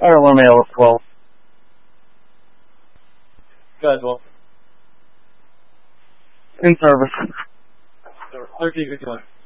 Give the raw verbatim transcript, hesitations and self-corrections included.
Alright, one male of twelve. Go ahead, Wolf. In service. thirteen fifty-one.